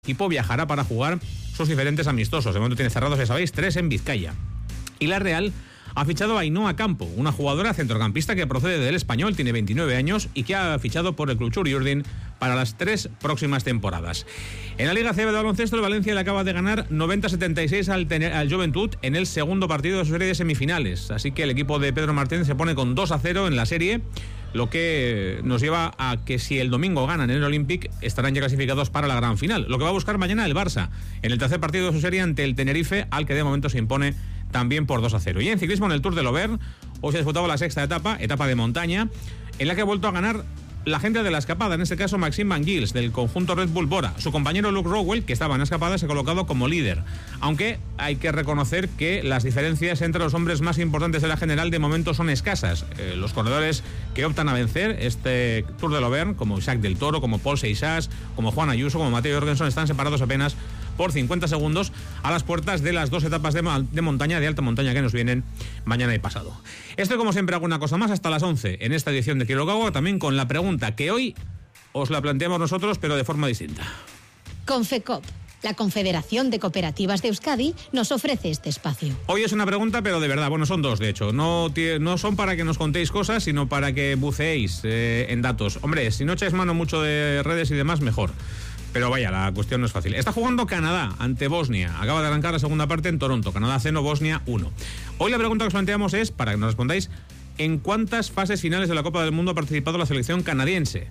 El equipo viajará para jugar sus diferentes amistosos. De momento tiene cerrados, ya sabéis, 3 en Vizcaya. Y la Real ha fichado a Ainhoa Campo, una jugadora centrocampista que procede del Español, tiene 29 años y que ha fichado por el Club Txuri-Urdin para las 3 próximas temporadas. En la Liga CB de baloncesto, el Valencia le acaba de ganar 90-76 al Joventut en el segundo partido de su serie de semifinales. Así que el equipo de Pedro Martínez se pone con 2-0 en la serie, lo que nos lleva a que si el domingo ganan en el Olympic estarán ya clasificados para la gran final. Lo que va a buscar mañana el Barça en el tercer partido de su serie ante el Tenerife, al que de momento se impone también por 2-0. Y en ciclismo, en el Tour del Auvergne, hoy se ha disputado la sexta etapa de montaña, en la que ha vuelto a ganar la gente de la escapada, en este caso Maxime Van Gils, del conjunto Red Bull Bora. Su compañero Luke Rowell, que estaba en la escapada, se ha colocado como líder. Aunque hay que reconocer que las diferencias entre los hombres más importantes de la general de momento son escasas. Los corredores que optan a vencer este Tour del Auvergne, como Isaac del Toro, como Paul Seixas, como Juan Ayuso, como Mateo Jorgensen, están separados apenas por 50 segundos a las puertas de las 2 etapas de montaña, de alta montaña, que nos vienen mañana y pasado. Esto, como siempre, hago una cosa más hasta las 11 en esta edición de Quiero Gaua, también con la pregunta que hoy os la planteamos nosotros, pero de forma distinta. Confecop, la Confederación de Cooperativas de Euskadi, nos ofrece este espacio. Hoy es una pregunta, pero de verdad, bueno, son dos, de hecho. No son para que nos contéis cosas, sino para que buceéis en datos. Hombre, si no echáis mano mucho de redes y demás, mejor. Pero vaya, la cuestión no es fácil. Está jugando Canadá ante Bosnia. Acaba de arrancar la segunda parte en Toronto. Canadá 0, Bosnia 1. Hoy la pregunta que os planteamos es, para que nos respondáis, ¿en cuántas fases finales de la Copa del Mundo ha participado la selección canadiense?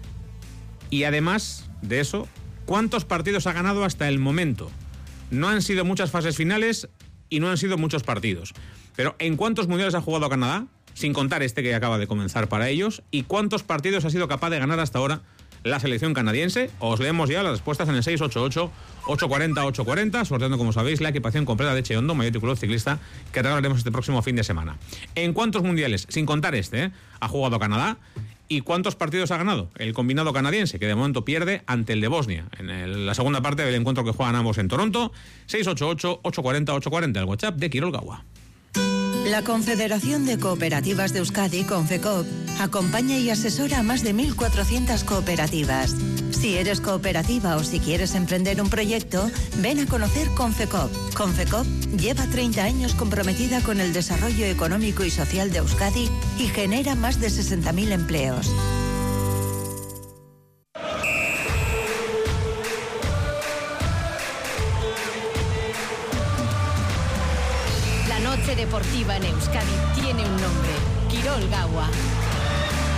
Y además de eso, ¿cuántos partidos ha ganado hasta el momento? No han sido muchas fases finales y no han sido muchos partidos. Pero ¿en cuántos mundiales ha jugado Canadá? Sin contar este que acaba de comenzar para ellos. ¿Y cuántos partidos ha sido capaz de ganar hasta ahora la selección canadiense? Os leemos ya las respuestas en el 688-840-840, sorteando, como sabéis, la equipación completa de Cheondo, Mayotte Club Ciclista, que regalaremos este próximo fin de semana. ¿En cuántos mundiales, sin contar este, ha jugado Canadá? ¿Y cuántos partidos ha ganado el combinado canadiense, que de momento pierde ante el de Bosnia en la segunda parte del encuentro que juegan ambos en Toronto? 688-840-840, el WhatsApp de Quirol Gaua. La Confederación de Cooperativas de Euskadi, Confecop, acompaña y asesora a más de 1.400 cooperativas. Si eres cooperativa o si quieres emprender un proyecto, ven a conocer Confecop. Confecop lleva 30 años comprometida con el desarrollo económico y social de Euskadi y genera más de 60.000 empleos. La noche deportiva en Euskadi tiene un nombre: Quirol Gaua.